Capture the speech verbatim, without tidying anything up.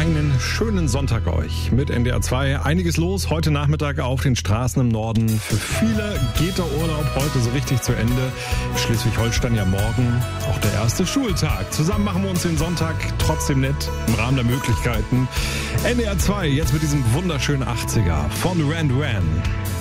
Einen schönen Sonntag euch mit N D R zwei. Einiges los heute Nachmittag auf den Straßen im Norden. Für viele geht der Urlaub heute so richtig zu Ende. Schleswig-Holstein ja morgen auch der erste Schultag. Zusammen machen wir uns den Sonntag trotzdem nett im Rahmen der Möglichkeiten. N D R zwei jetzt mit diesem wunderschönen achtziger von Duran Duran.